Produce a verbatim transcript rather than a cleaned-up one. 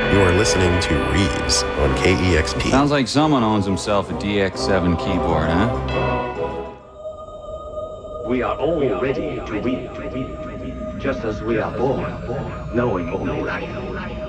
You are listening to Reeves on K E X P. Sounds like someone owns himself a D X seven keyboard, huh? We are all ready to win, just as we are born, knowing only life.